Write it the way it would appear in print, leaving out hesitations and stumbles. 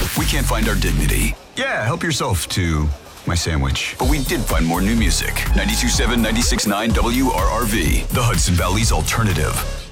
We can't find our dignity. Yeah, help yourself to my sandwich. But we did find more new music. 92.7, 96.9 WRRV, the Hudson Valley's alternative.